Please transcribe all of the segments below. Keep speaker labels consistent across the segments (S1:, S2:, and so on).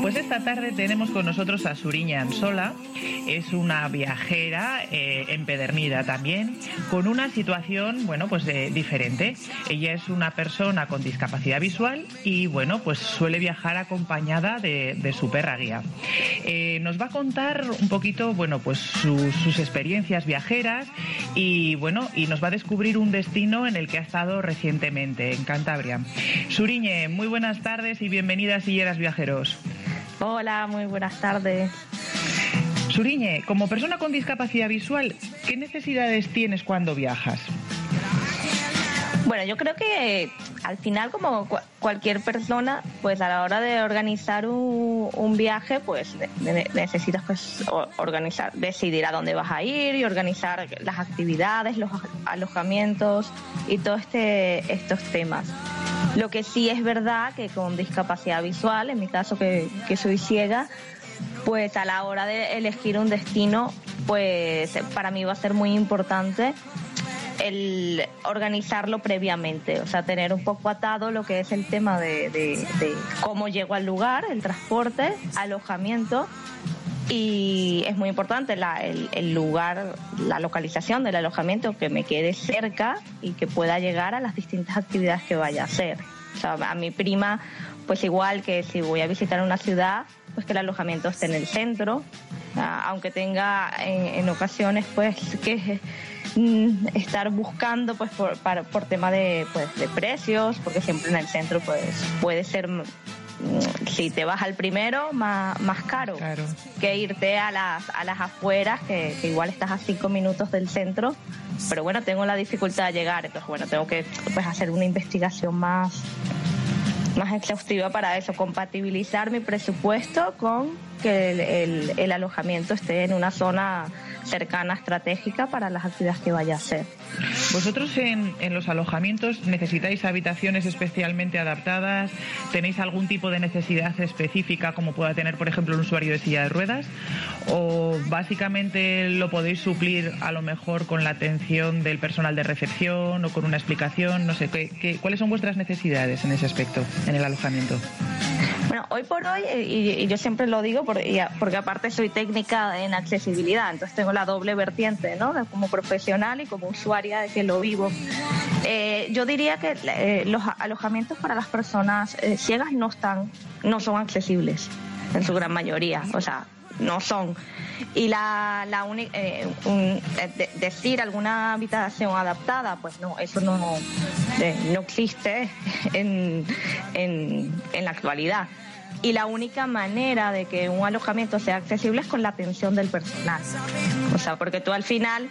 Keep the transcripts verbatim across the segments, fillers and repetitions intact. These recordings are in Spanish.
S1: Pues esta tarde tenemos con nosotros a Suriñe Ansola. Es una viajera eh, empedernida también, con una situación, bueno, pues eh, diferente. Ella es una persona con discapacidad visual y, bueno, pues suele viajar acompañada de, de su perra guía. Eh, nos va a contar un poquito, bueno, pues su, sus experiencias viajeras y, bueno, y nos va a descubrir un destino en el que ha estado recientemente, en Cantabria. Suriñe, muy buenas tardes y bienvenida a Silleras Viajeros.
S2: Hola, muy buenas tardes.
S1: Suriñe, como persona con discapacidad visual, ¿qué necesidades tienes cuando viajas?
S2: Bueno, yo creo que al final, como cu- cualquier persona, pues a la hora de organizar un, un viaje, pues ne- necesitas pues o- organizar, decidir a dónde vas a ir y organizar las actividades, los alojamientos y todos este, estos temas. Lo que sí es verdad que con discapacidad visual, en mi caso que, que soy ciega, pues a la hora de elegir un destino, pues para mí va a ser muy importante el organizarlo previamente, o sea, tener un poco atado lo que es el tema de, de, de cómo llego al lugar, el transporte, alojamiento, y es muy importante la, el, el lugar, la localización del alojamiento, que me quede cerca y que pueda llegar a las distintas actividades que vaya a hacer. O sea, a mi prima, pues igual que si voy a visitar una ciudad, pues que el alojamiento esté en el centro, aunque tenga en, en ocasiones pues que mm, estar buscando pues por, para, por tema de, pues, de precios, porque siempre en el centro pues puede ser, mm, si te vas al primero, más, más caro,
S1: Claro.
S2: que irte a las, a las afueras, que, que igual estás a cinco minutos del centro, pero bueno, tengo la dificultad de llegar, entonces bueno, tengo que pues hacer una investigación más más exhaustiva para eso, compatibilizar mi presupuesto con que el, el, el alojamiento esté en una zona cercana, estratégica para las actividades que vaya a hacer.
S1: ¿Vosotros en, en los alojamientos necesitáis habitaciones especialmente adaptadas? ¿Tenéis algún tipo de necesidad específica como pueda tener, por ejemplo, un usuario de silla de ruedas? ¿O básicamente lo podéis suplir a lo mejor con la atención del personal de recepción o con una explicación? No sé, ¿qué, qué, ¿cuáles son vuestras necesidades en ese aspecto, en el alojamiento?
S2: Bueno, hoy por hoy, y, y yo siempre lo digo porque, porque aparte soy técnica en accesibilidad, entonces tengo la doble vertiente, ¿no? Como profesional y como usuaria de que lo vivo. Eh, yo diría que eh, los alojamientos para las personas eh, ciegas no están, no son accesibles en su gran mayoría, o sea, no son. Y la, la uni, eh, un, de, decir alguna habitación adaptada, pues no, eso no, eh, no existe en, en, en la actualidad. Y la única manera de que un alojamiento sea accesible es con la atención del personal. O sea, porque tú al final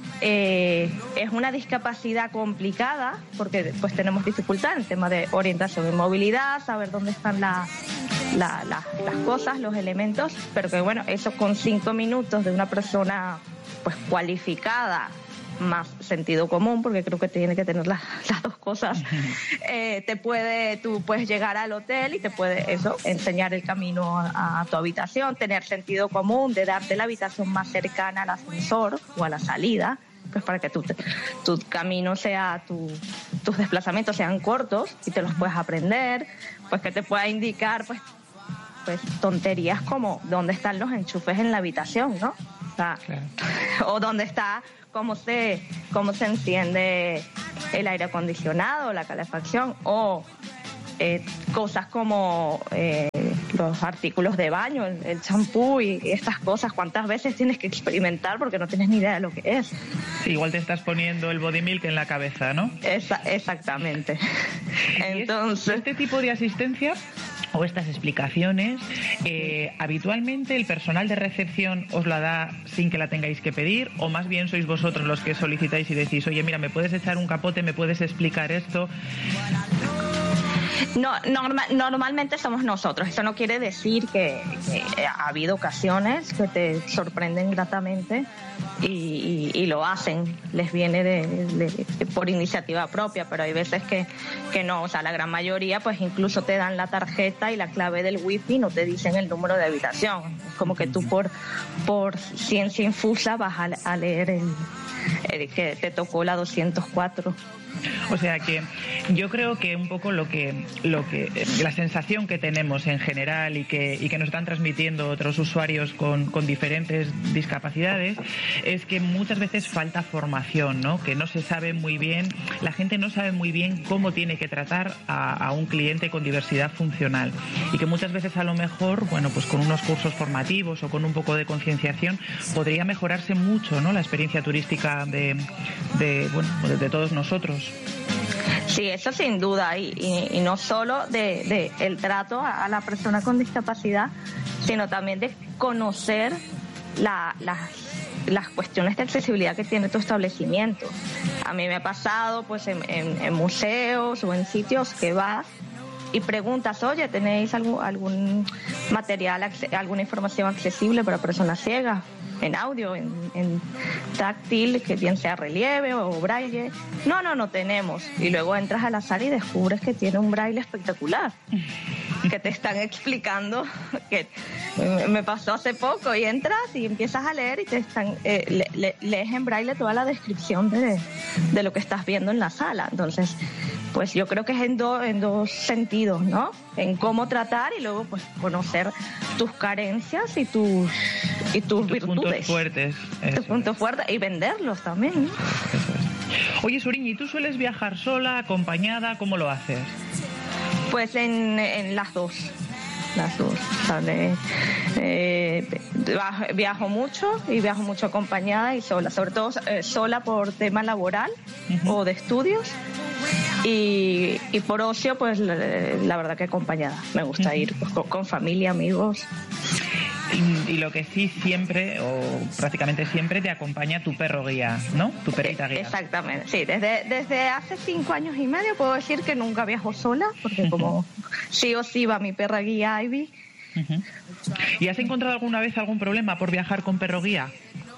S2: eh, es una discapacidad complicada, porque pues tenemos dificultad en el tema de orientación y movilidad, saber dónde están las La, la, las cosas, los elementos, pero que bueno, eso con cinco minutos de una persona pues cualificada, más sentido común, porque creo que tiene que tener las, las dos cosas, eh, te puede, tú puedes llegar al hotel y te puede eso, enseñar el camino a, a tu habitación, tener sentido común de darte la habitación más cercana al ascensor o a la salida, pues para que tu, tu camino sea, tu, tus desplazamientos sean cortos y te los puedas aprender, pues que te pueda indicar pues pues tonterías como dónde están los enchufes en la habitación, ¿no? O sea, claro. O dónde está, cómo se, cómo se enciende el aire acondicionado, la calefacción, o eh, cosas como eh, los artículos de baño, el champú y, y estas cosas, cuántas veces tienes que experimentar porque no tienes ni idea de lo que es.
S1: Sí, igual te estás poniendo el body milk en la cabeza, ¿no?
S2: Esa, exactamente. Entonces,
S1: este tipo de asistencia o estas explicaciones, eh, habitualmente el personal de recepción os la da sin que la tengáis que pedir, o más bien sois vosotros los que solicitáis y decís, oye, mira, me puedes echar un capote, me puedes explicar esto.
S2: No, norma, normalmente somos nosotros. Eso no quiere decir que, que ha habido ocasiones que te sorprenden gratamente y, y, y lo hacen, les viene de, de, de, por iniciativa propia, pero hay veces que, que no, o sea, la gran mayoría pues incluso te dan la tarjeta y la clave del wifi, no te dicen el número de habitación. como que tú por, por ciencia infusa vas a, a leer el, el que te tocó la doscientos cuatro.
S1: O sea que yo creo que un poco lo que lo que la sensación que tenemos en general y que y que nos están transmitiendo otros usuarios con, con diferentes discapacidades es que muchas veces falta formación, ¿no? Que no se sabe muy bien, la gente no sabe muy bien cómo tiene que tratar a, a un cliente con diversidad funcional y que muchas veces a lo mejor, bueno, pues con unos cursos formativos o con un poco de concienciación podría mejorarse mucho, ¿no? La experiencia turística de, de bueno, de, de todos nosotros.
S2: Sí, eso sin duda, y, y, y no solo de, de el trato a, a la persona con discapacidad, sino también de conocer la, las, las cuestiones de accesibilidad que tiene tu establecimiento. A mí me ha pasado pues en, en, en museos o en sitios que vas y preguntas, oye, ¿tenéis algún, algún material, alguna información accesible para personas ciegas? En audio, en, en táctil, que bien sea relieve o braille. No, no, no tenemos. Y luego entras a la sala y descubres que tiene un braille espectacular, que te están explicando, que me pasó hace poco, y entras y empiezas a leer y te están eh, le, le, lees en braille toda la descripción de, de lo que estás viendo en la sala. Entonces, pues yo creo que es en, do, en dos sentidos, ¿no? En cómo tratar y luego pues conocer tus carencias y tus y tus, tus virtudes.
S1: Puntos fuertes.
S2: Tus puntos fuertes y venderlos también, ¿no?
S1: Eso es. Oye, Suriña, ¿y tú sueles viajar sola, acompañada? ¿Cómo lo haces?
S2: Pues en, en las dos. Las dos, ¿sabes? Eh, viajo mucho y viajo mucho acompañada y sola, sobre todo eh, sola por tema laboral uh-huh. o de estudios. Y, y por ocio, pues la, la verdad que acompañada. Me gusta uh-huh. ir pues, con, con familia, amigos.
S1: Y, y lo que sí siempre, o prácticamente siempre, te acompaña tu perro guía, ¿no? Tu perrita guía.
S2: Exactamente, sí. Desde, desde hace cinco años y medio puedo decir que nunca viajo sola, porque uh-huh. como sí o sí va mi perra guía Ivy.
S1: Uh-huh. ¿Y has encontrado alguna vez algún problema por viajar con perro guía?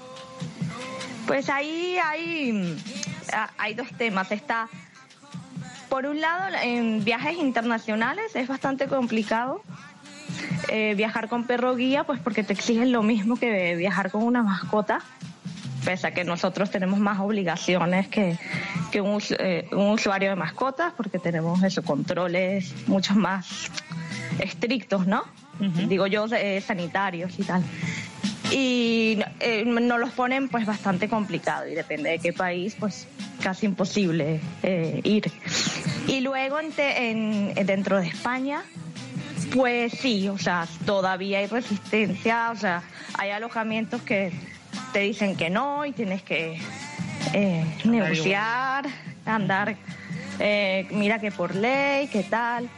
S2: Pues ahí hay, hay dos temas. Está, por un lado, en viajes internacionales es bastante complicado eh, viajar con perro guía, pues porque te exigen lo mismo que viajar con una mascota, pese a que nosotros tenemos más obligaciones que, que un, eh, un usuario de mascotas, porque tenemos esos controles mucho más estrictos, ¿no? Uh-huh. Digo yo, eh, sanitarios y tal. Y eh, nos los ponen pues bastante complicado, y depende de qué país, pues casi imposible eh, ir. Y luego en te, en, dentro de España, pues sí, o sea, todavía hay resistencia, o sea, hay alojamientos que te dicen que no y tienes que eh, negociar, andar, eh, mira que por ley, qué tal.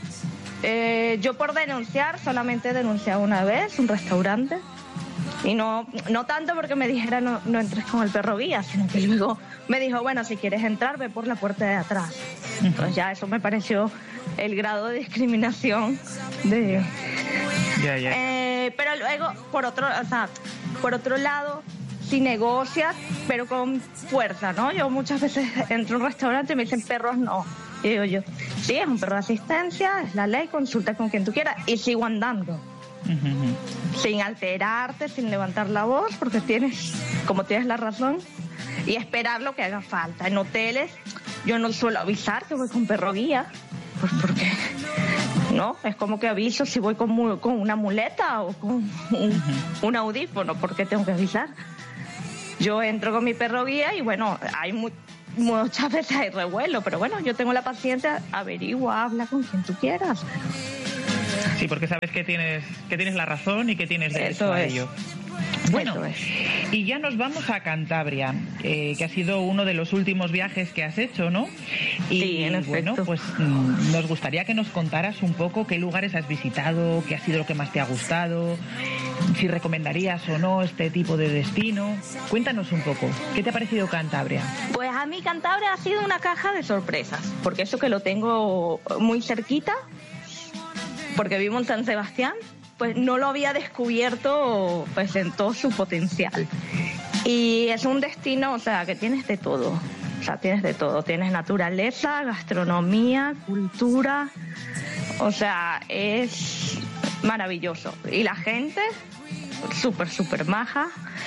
S2: Eh, yo por denunciar solamente he denunciado una vez un restaurante, y no no tanto porque me dijera no, no entres con el perro guía, sino que luego me dijo, bueno, si quieres entrar, ve por la puerta de atrás. Entonces ya eso me pareció el grado de discriminación de...
S1: Yeah, yeah.
S2: Eh, pero luego, por otro, o sea, por otro lado, si negocias, pero con fuerza, ¿no? Yo muchas veces entro a un restaurante y me dicen perros no. Y digo yo, sí, es un perro de asistencia, es la ley, consulta con quien tú quieras, y sigo andando. Uh-huh. Sin alterarte, sin levantar la voz, porque tienes, como tienes la razón, y esperar lo que haga falta. En hoteles yo no suelo avisar que voy con perro guía, pues porque no, es como que aviso si voy con, con una muleta o con un, uh-huh. un audífono, porque tengo que avisar. Yo entro con mi perro guía y bueno, hay mu- muchas veces hay revuelo, pero bueno, yo tengo la paciencia, averigua, habla con quien tú quieras.
S1: Sí, porque sabes que tienes que tienes la razón y que tienes derecho a ello. Bueno, y ya nos vamos a Cantabria, eh, que ha sido uno de los últimos viajes que has hecho, ¿no? Y
S2: sí, en
S1: bueno, pues mmm, nos gustaría que nos contaras un poco qué lugares has visitado, qué ha sido lo que más te ha gustado, si recomendarías o no este tipo de destino. Cuéntanos un poco, ¿qué te ha parecido Cantabria?
S2: Pues a mí Cantabria ha sido una caja de sorpresas, porque eso que lo tengo muy cerquita, porque vivo en San Sebastián, pues no lo había descubierto pues en todo su potencial. Y es un destino, o sea, que tienes de todo. O sea, tienes de todo. Tienes naturaleza, gastronomía, cultura. O sea, es maravilloso. Y la gente, súper, súper maja.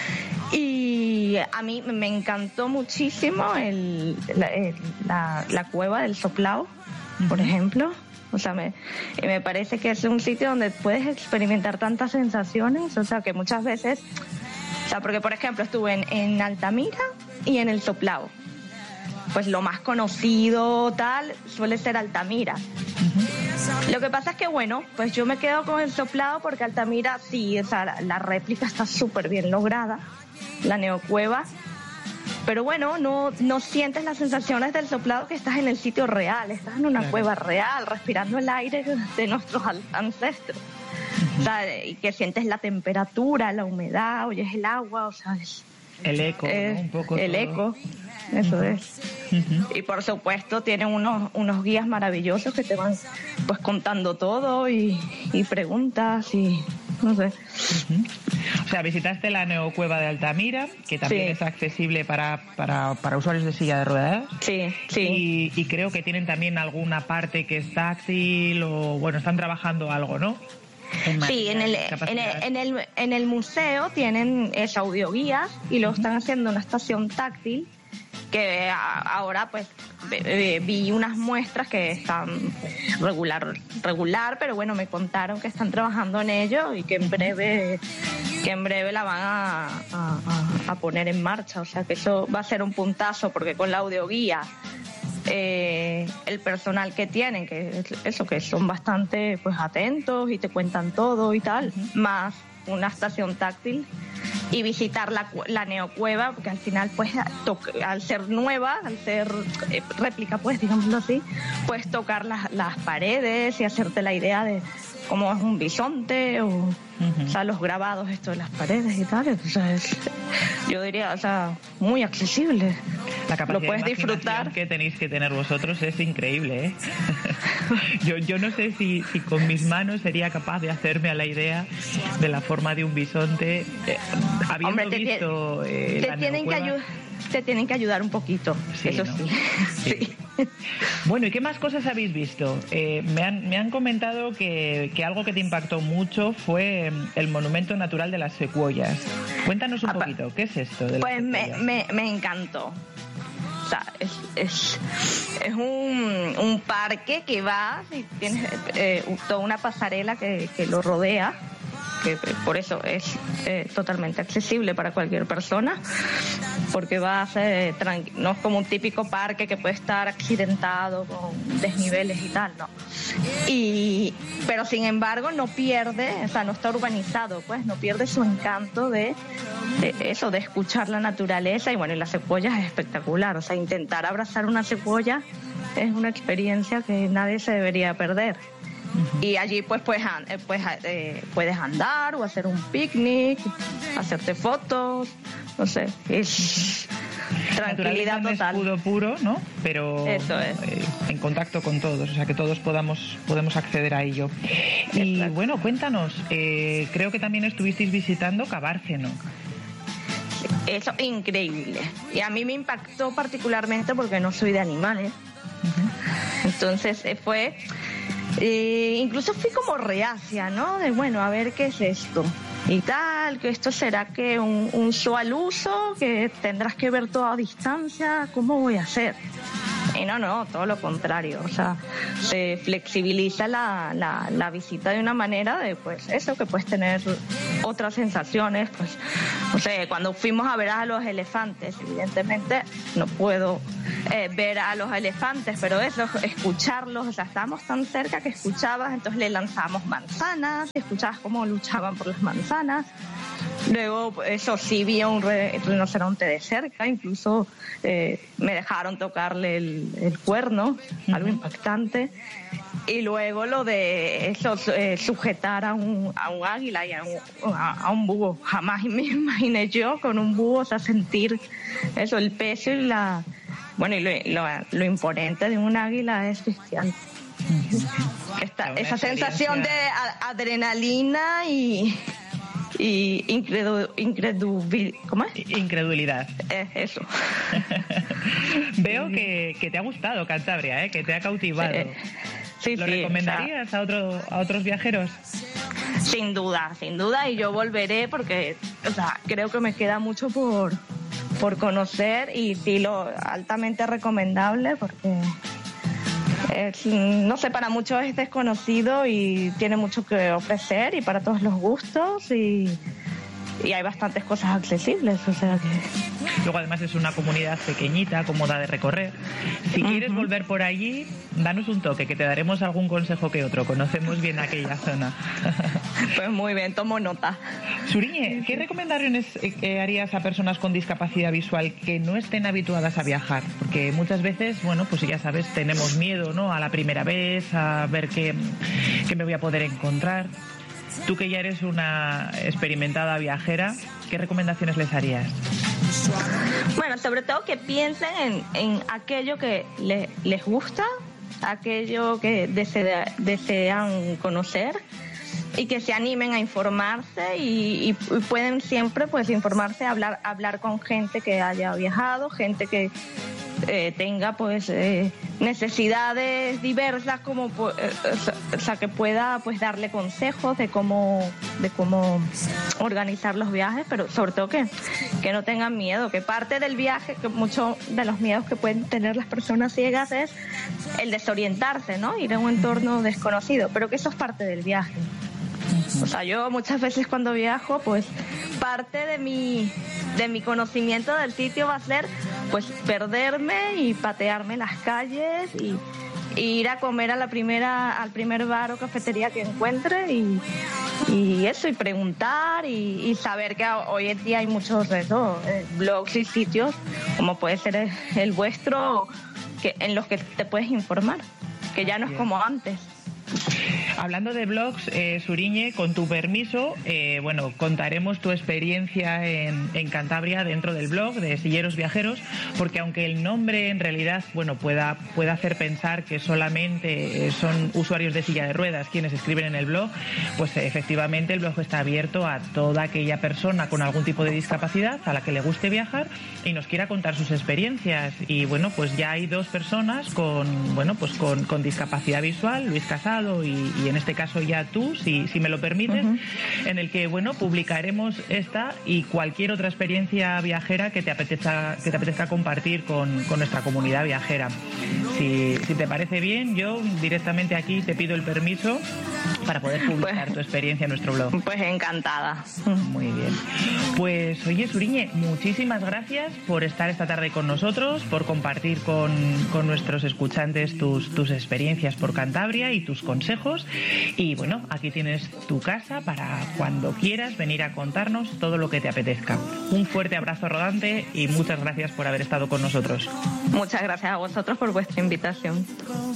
S2: Y a mí me encantó muchísimo el, la, el, la, la cueva del Soplao, por ejemplo. O sea, me, me parece que es un sitio donde puedes experimentar tantas sensaciones, o sea, que muchas veces... O sea, porque, por ejemplo, estuve en, en Altamira y en el Soplao. Pues lo más conocido, tal, suele ser Altamira. Uh-huh. Lo que pasa es que, bueno, pues yo me quedo con el Soplao porque Altamira, sí, o sea, la, la réplica está súper bien lograda, la neocueva. Pero bueno, no, no sientes las sensaciones del Soplao, que estás en el sitio real, estás en una claro. cueva real, respirando el aire de nuestros ancestros. Uh-huh. O sea, y que sientes la temperatura, la humedad, oyes el agua, o sea, es...
S1: El eco,
S2: es,
S1: ¿no? Un poco
S2: el
S1: todo.
S2: eco, eso uh-huh. es.
S1: Uh-huh.
S2: Y por supuesto tienen unos, unos guías maravillosos que te van pues contando todo y, y preguntas y no sé.
S1: Uh-huh. O sea, visitaste la neocueva de Altamira, que también sí. es accesible para, para, para usuarios de silla de ruedas.
S2: Sí, sí.
S1: Y, y creo que tienen también alguna parte que es táctil o, bueno, están trabajando algo, ¿no?
S2: En sí, en el, en, el, en, el, en el museo tienen esa audioguía y lo uh-huh. están haciendo una estación táctil que ahora pues vi unas muestras que están regular, regular, pero bueno, me contaron que están trabajando en ello y que en breve, que en breve la van a, a, a poner en marcha. O sea que eso va a ser un puntazo, porque con la audioguía, eh, el personal que tienen, que eso, que son bastante pues atentos y te cuentan todo y tal, uh-huh. más una estación táctil y visitar la, la neocueva, porque al final pues to- al ser nueva, al ser eh, réplica pues digámoslo así, puedes tocar las, las paredes y hacerte la idea de cómo es un bisonte o, uh-huh. o sea, los grabados esto de las paredes y tal. Entonces yo diría, o sea, muy accesible.
S1: La capacidad
S2: lo puedes
S1: de
S2: disfrutar
S1: que tenéis que tener vosotros es increíble, ¿eh? yo, yo no sé si, si con mis manos sería capaz de hacerme a la idea de la forma de un bisonte, eh, habiendo
S2: Hombre, te
S1: visto eh,
S2: te
S1: la
S2: tienen que ayu- te tienen que ayudar un poquito, sí, eso ¿no? sí.
S1: sí. sí. Bueno, ¿y qué más cosas habéis visto? Eh, me, han, me han comentado que, que algo que te impactó mucho fue el Monumento Natural de las Secuoyas. Cuéntanos un poquito, ¿qué es esto de las
S2: Pues me,
S1: secuoyas?
S2: me, me encantó. O sea, es, es, es un, un parque que va y tienes eh, toda una pasarela que, que lo rodea, que por eso es eh, totalmente accesible para cualquier persona, porque va a ser tranqui- no es como un típico parque que puede estar accidentado con desniveles y tal, no. Y pero sin embargo no pierde, o sea, no está urbanizado, pues no pierde su encanto de, de eso, de escuchar la naturaleza. Y bueno, y la secuoya es espectacular, o sea, intentar abrazar una secuoya es una experiencia que nadie se debería perder. Uh-huh. Y allí pues, pues, pues eh, puedes andar o hacer un picnic, hacerte fotos, no sé, es tranquilidad total.
S1: Un escudo puro, ¿no? Pero
S2: eso es.
S1: eh, en contacto con todos, o sea que todos podamos podemos acceder a ello. Y exacto. Bueno, cuéntanos, eh, creo que también estuvisteis visitando Cabárceno.
S2: Eso, increíble. Y a mí me impactó particularmente porque no soy de animales. Uh-huh. Entonces eh, fue... Eh, incluso fui como reacia, ¿no? De bueno, a ver qué es esto y tal, que esto será que un, un show al uso, que tendrás que ver todo a distancia, ¿cómo voy a hacer? Y no, no, todo lo contrario, o sea, se flexibiliza la, la, la visita de una manera de, pues, eso, que puedes tener otras sensaciones, pues, no sé, cuando fuimos a ver a los elefantes, evidentemente no puedo eh, ver a los elefantes, pero eso, escucharlos, o sea, estábamos tan cerca que escuchabas, entonces le lanzábamos manzanas, escuchabas cómo luchaban por las manzanas. Luego, eso sí, vi a un re- rinoceronte de cerca, incluso eh, me dejaron tocarle el, el cuerno, uh-huh. algo impactante. Y luego lo de eso, eh, sujetar a un, a un águila y a un, a, a un búho. Jamás me imaginé yo con un búho, o sea, sentir eso, el peso y la... Bueno, y lo, lo, lo imponente de un águila es bestial. Uh-huh. Esta, esa sensación de a, adrenalina y... y incredu, incredu, ¿cómo es?
S1: Incredulidad.
S2: Eh, eso.
S1: Veo que, que te ha gustado Cantabria, ¿eh? Que te ha cautivado.
S2: Eh, sí,
S1: ¿Lo
S2: sí,
S1: recomendarías, o sea, a, otro, a otros viajeros?
S2: Sin duda, sin duda, y yo volveré porque, o sea, creo que me queda mucho por, por conocer y sí, lo altamente recomendable porque, es, no sé, para muchos es desconocido y tiene mucho que ofrecer y para todos los gustos y, y hay bastantes cosas accesibles, o sea que...
S1: Luego además es una comunidad pequeñita, cómoda de recorrer. Si uh-huh. quieres volver por allí, danos un toque, que te daremos algún consejo que otro. Conocemos bien aquella zona.
S2: Pues muy bien, tomo nota.
S1: Suriñe, ¿qué recomendaciones eh, harías a personas con discapacidad visual que no estén habituadas a viajar? Porque muchas veces, bueno, pues ya sabes, tenemos miedo, ¿no? A la primera vez, a ver qué, qué me voy a poder encontrar. Tú que ya eres una experimentada viajera, ¿qué recomendaciones les harías?
S2: Bueno, sobre todo que piensen en, en aquello que le, les gusta, aquello que desea, desean conocer y que se animen a informarse y, y pueden siempre pues informarse, hablar, hablar con gente que haya viajado, gente que eh, tenga pues eh, necesidades diversas, como eh, o sea, que pueda pues darle consejos de cómo de cómo organizar los viajes, pero sobre todo que, que no tengan miedo, que parte del viaje, que muchos de los miedos que pueden tener las personas ciegas es el desorientarse, ¿no? Ir a un entorno desconocido, pero que eso es parte del viaje. O sea, yo muchas veces cuando viajo, pues parte de mi de mi conocimiento del sitio va a ser pues perderme y patearme las calles y, y ir a comer a la primera al primer bar o cafetería que encuentre y, y eso, y preguntar y, y saber que hoy en día hay muchos de eso, eh, blogs y sitios como puede ser el, el vuestro, que en los que te puedes informar, que ya no es como antes.
S1: Hablando de blogs, eh, Suriñe, con tu permiso, eh, bueno, contaremos tu experiencia en, en Cantabria dentro del blog de Silleros Viajeros, porque aunque el nombre en realidad, bueno, pueda, pueda hacer pensar que solamente son usuarios de silla de ruedas quienes escriben en el blog, pues efectivamente el blog está abierto a toda aquella persona con algún tipo de discapacidad a la que le guste viajar y nos quiera contar sus experiencias. Y bueno, pues ya hay dos personas con, bueno, pues con, con discapacidad visual, Luis Casado y, y en este caso ya tú, si, si me lo permites, uh-huh. en el que, bueno, publicaremos esta y cualquier otra experiencia viajera que te apetezca, que te apetezca compartir con, con nuestra comunidad viajera. Si, si te parece bien, yo directamente aquí te pido el permiso para poder publicar pues, tu experiencia en nuestro blog.
S2: Pues encantada.
S1: Muy bien. Pues oye, Suriñe, muchísimas gracias por estar esta tarde con nosotros, por compartir con, con nuestros escuchantes tus, tus experiencias por Cantabria y tus consejos. Y bueno, aquí tienes tu casa para cuando quieras venir a contarnos todo lo que te apetezca. Un fuerte abrazo rodante y muchas gracias por haber estado con nosotros.
S2: Muchas gracias a vosotros por vuestra invitación.